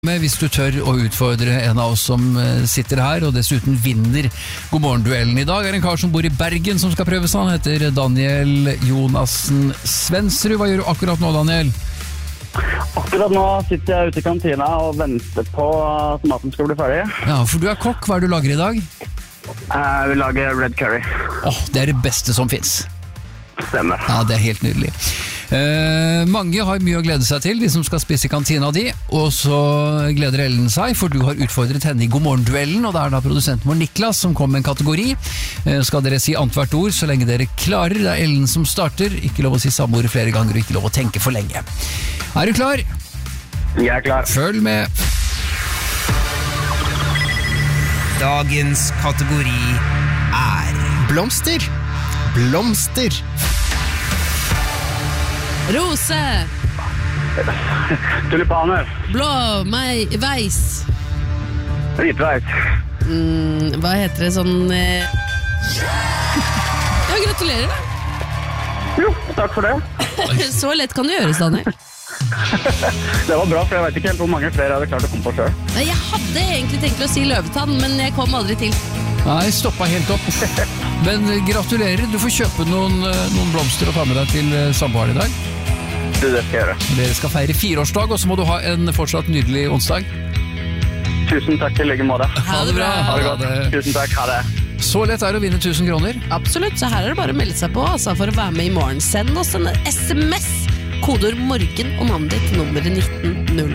Hvis du tør å utfordre en av oss som sitter her og dessuten vinner Godmorgen-duellen i dag, er en kar som bor i Bergen som skal prøve seg. Han heter Daniel Jonassen Svensrud. Hva gjør du akkurat nå, Daniel? Akkurat nå sitter jeg ute i kantina og venter på at maten skal bli ferdig. Ja, for du er kokk. Hva er det du lager i dag? Jeg vil lage red curry. Det er det beste som finnes. Stemmer. Ja, det er helt nydelig. Mange har mye å glede seg til, de som skal spise i kantina di, og så gleder Ellen seg, for du har utfordret henne i Godmorgen-duellen, og det er da produsenten vår Niklas som kommer med en kategori. Skal dere si antvert ord så lenge dere klarer? Det er Ellen som starter, ikke lov å si samme ord flere ganger, og ikke lov å tenke for lenge. Er du klar? Jeg er klar. Følg med. Dagens kategori er Blomster. Blomster. Rose. Tulipaner. Blå, veis. Hvitveis. Hva heter det sånn Ja, gratulerer da. Jo, takk for det. Så lett kan det gjøres, Daniel. Det var bra, for jeg vet ikke helt hvor mange flere jeg hadde klart å komme på selv. Nei, jeg hadde egentlig tenkt å si løvetann, men jeg kom aldri til. Nei, stoppa helt opp. Men gratulerer, du får kjøpe noen blomster og ta med deg til samboeren i dag. Det skal jeg gjøre. Dere skal feire 4-årsdag, og så må du ha en fortsatt nydelig onsdag. Tusen takk til like måte. Ha det bra. Ha det godt. Tusen takk, ha det. Så lett er det å vinne 1000 kroner. Absolutt, så her er det bare å melde seg på for å være med i morgen. Send oss en SMS, kodeord morgen og navnet ditt, nummeret 19